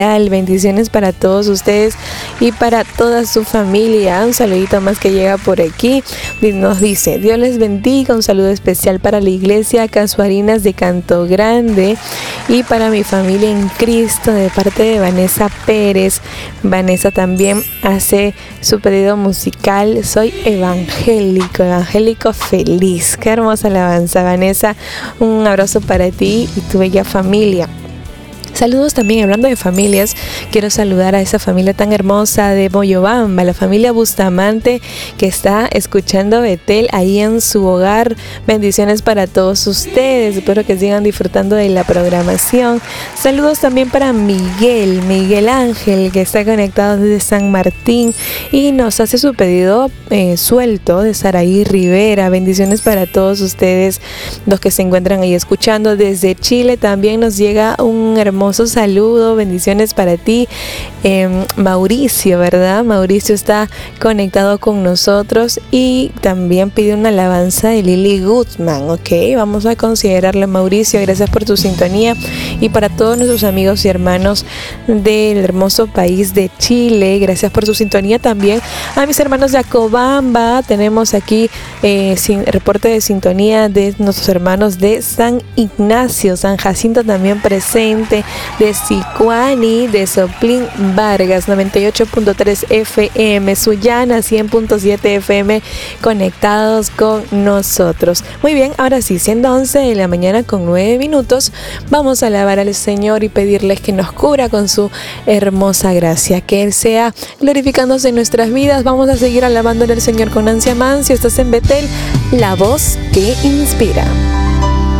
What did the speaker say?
Bendiciones para todos ustedes y para toda su familia. Un saludito más que llega por aquí. Nos dice: Dios les bendiga. Un saludo especial para la iglesia Casuarinas de Canto Grande y para mi familia en Cristo, de parte de Vanessa Pérez. Vanessa también hace su pedido musical: Soy evangélico feliz. Qué hermosa alabanza, Vanessa. Un abrazo para ti y tu bella familia. Saludos también, hablando de familias, quiero saludar a esa familia tan hermosa de Moyobamba, la familia Bustamante, que está escuchando Betel ahí en su hogar. Bendiciones para todos ustedes, espero que sigan disfrutando de la programación. Saludos también para Miguel Ángel, que está conectado desde San Martín y nos hace su pedido suelto de Saraí Rivera. Bendiciones para todos ustedes, los que se encuentran ahí escuchando. Desde Chile también nos llega un hermoso saludo, bendiciones para ti, Mauricio, ¿verdad? Mauricio está conectado con nosotros y también pide una alabanza de Lili Guzmán. Ok, vamos a considerarle, Mauricio. Gracias por tu sintonía y para todos nuestros amigos y hermanos del hermoso país de Chile, gracias por su sintonía. También a mis hermanos de Acobamba, tenemos aquí reporte de sintonía de nuestros hermanos de San Ignacio, San Jacinto también presente, de Sicuani, de Soplín Vargas, 98.3 FM, Sullana 100.7 FM, conectados con nosotros. Muy bien, ahora sí, siendo 11 de la mañana con 9 minutos, vamos a alabar al Señor y pedirles que nos cubra con su hermosa gracia, que Él sea glorificándose en nuestras vidas. Vamos a seguir alabándole al Señor con ansia mansia. Estás en Betel, la voz que inspira.